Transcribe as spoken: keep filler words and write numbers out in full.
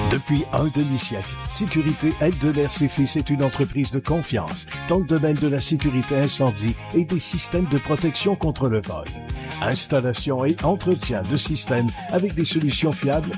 Depuis un demi-siècle, Sécurité Eldeler-Ses Fils est une entreprise de confiance dans le domaine de la sécurité incendie et des systèmes de protection contre le vol. Installation et entretien de systèmes avec des solutions fiables